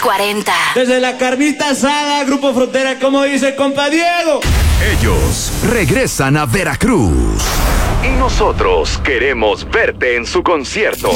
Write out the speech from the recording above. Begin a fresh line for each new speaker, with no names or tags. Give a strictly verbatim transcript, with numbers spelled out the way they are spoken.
cuarenta.
Desde la carnita asada, Grupo Frontera, como dice compa Diego.
Ellos regresan a Veracruz. Y nosotros queremos verte en su concierto.